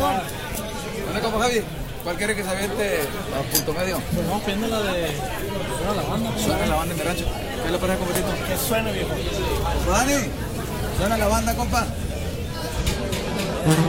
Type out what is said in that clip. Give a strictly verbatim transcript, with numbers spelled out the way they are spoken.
¿Dónde, compa Javi? ¿Cuál quiere que se aviente a punto medio? Pues vamos pidiendo la de... Suena la banda. Suena la banda en mi rancho. ¿Qué le parece, competito? Que suene, viejo. Dani, suena la banda, compa.